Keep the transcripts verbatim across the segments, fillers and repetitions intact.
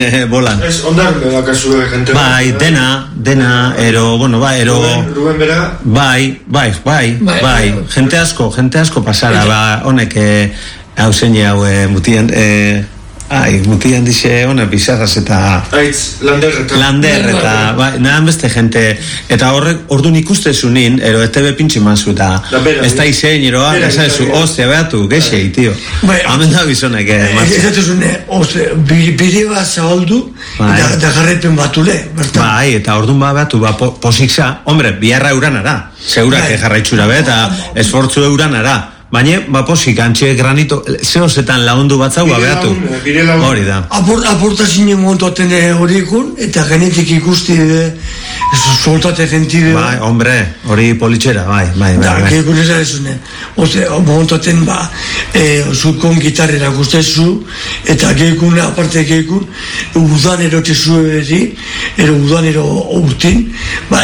bolan. Ez, ondar, bakazu gente. Bai, dena, dena, ero, bueno, bai, ero... Ruben, Ruben bera. Bai, bai, bai, bai, gente asko, gente asko pasara, ba, honek, hau zein hau, mutian, ai, mutian dixe, honek, bizarraz eta... Aitz, lander eta... Lander eta, bai, nahan beste gente, eta horrek, orduan ikustezu nin, ero, E T B pintxe mazu, eta ez da izein, ero, esa esu, ostia, behatu, geixei, tio. Hamen da bizonek, eh, martxe. Ez dut zune, bide bat zabaldu, da jarrepen batule, bertan. Bai, eta orduan ba behatu, ba, posikza, hombre, biharra euranara, segurak jarraitxura be, eta esfortzu euranara. Baina, ba, posik, antxe granito, zehozetan laundu batzau, ba, behatu. Hori da. Aportazinen montoaten horiekun, eta genetik ikusti soltate zentide. Bai, hombre, hori politxera, bai, bai, bai. Da, gehiakun ez da ezune. Oze, montoaten, ba, zukon gitarrera guztezu, eta gehiakun, aparte gehiakun, udan erote zueberi, ero udan ero urtin, ba,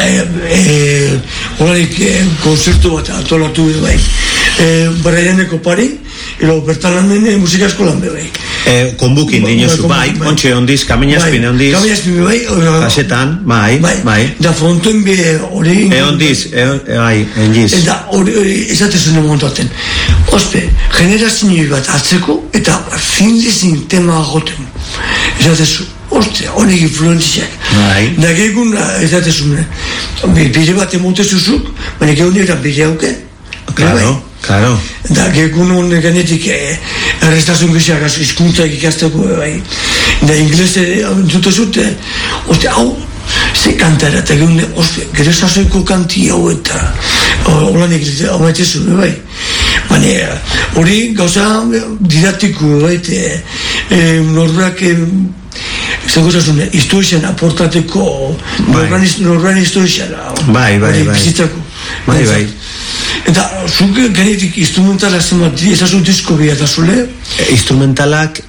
horarik konzertu bat atolatu bai. Baraianeko pari, ero bertan lan musika eskolan be bai. Konbukin dinozu, bai, ontxe ondiz, kaminazpin ondiz. Kaminazpin bai. Kasetan, bai, bai. Da frontoen be hori... E ondiz, bai, engiz. Eta hori ezatezune montaten. Ospe, generazio bat atzeko, eta findezin tema agoten. Ezatezu. Ostia, honek influenziak. Bai. Da gehiagun ezatezune. Bide bat emotezuzuk, baina gehiagun eta bide hauke. Claro, claro. Da, gehiagun honek genetik errestazun gizak izkuntzak ikasteko, bai. Da, inglese entzute zute, oste, hau, ze kantara, eta gehiagun, oste, gerezazoiko kanti hau eta holan egitea, hau baitezu, bai. Baina, hori gauza didaktiko, bai, norberak, zego zazun, historizan aportateko, norberan historizan, bai, bai, bai. Bizitzako. Bai, bai. Eta, zuk genetik instrumentalak zemat, ezazun disko bihatazule? Instrumentalak,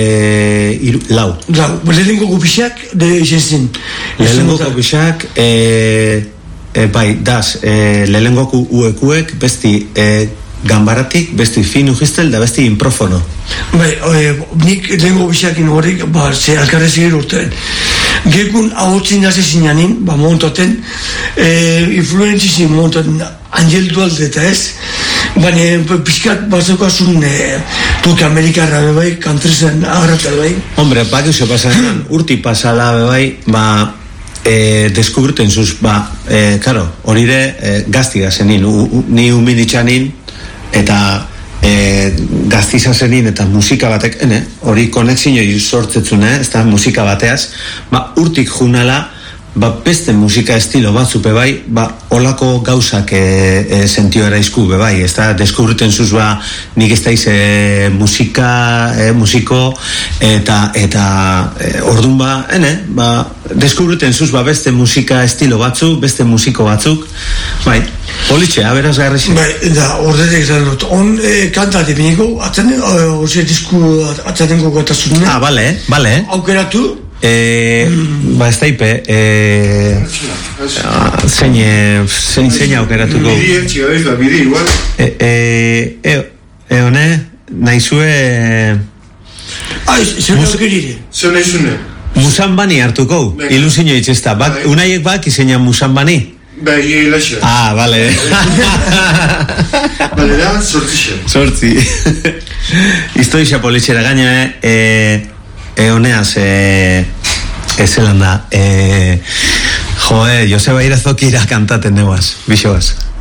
lau. Lau, lehenengo gupixak, de izen zin. Lehenengo gupixak, bai, daz, lehenengo uekuek, besti gambaratik, besti finu gistel, da besti improfono. Bai, nik lehenengo gupixakin horrik, ba, ze alkarrezigir urtean. Gekun ahotzin nazi zinanin, ba, montaten, influenzizin montaten, Angel Dualde eta ez, baina pixkat batzeko azun tuke Amerikarra bebai, kantrezan agarrata bebai. Hombre, bak ezo pasan, urti pasala bebai, ba, deskubruten zuz, ba, karo, hori de gaztiga zenin, ni humiditxanin, eta gaztiza zenin, eta musika batek, hori konexinoi sortzetzun, ez da, musika bateaz, ba, urtik junala, ba, beste musika estilo batzupe bai, ba, olako gauzak e, e, sentioera izku be bai, ez da, deskubriten zuz, ba, nik ez daiz e, musika, e, musiko, eta, eta e, orduan ba, ene, ba, deskubriten zuz, ba, beste musika estilo batzu, beste musiko batzuk, bai, politxe, aberaz garrixi. Bai, da, ordenek zan dut, on e, kantate biniko, atzanen, ose disku atzanengo gotazun. Ah, bale, bale. Aukeratu, Eh, mm. ba ez daipe eh, zein zein zein aukeratuko bide, txiga bez, ba, bide igual e, e, e, e hone naizue ai, zer aukerire zer naizune Musambani hartuko, ilusino itxesta bak, unaiek bak izeina Musambani bai, hilaxa ah, bale bale da, sortzi sortzi historia politxera gaina eh E honeaz, e, e zelan da, e, joe, Joseba Irazokira kantaten neuaz, bixoaz.